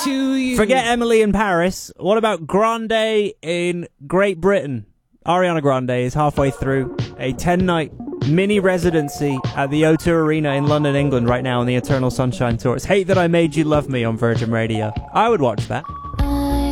to you. Forget Emily in Paris. What about Grande in Great Britain? Ariana Grande is halfway through a 10-night mini residency at the O2 Arena in London, England right now on the Eternal Sunshine Tour. It's Hate That I Made You Love Me on Virgin Radio. I would watch that.